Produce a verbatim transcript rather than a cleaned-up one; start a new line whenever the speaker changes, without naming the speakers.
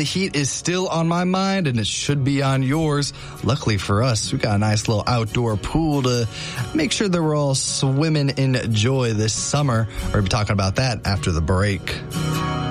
the heat is still on my mind, and it should be on yours. Luckily for us, we got a nice little outdoor pool to make sure that we're all swimming in joy this summer. We're going to be talking about that after the break.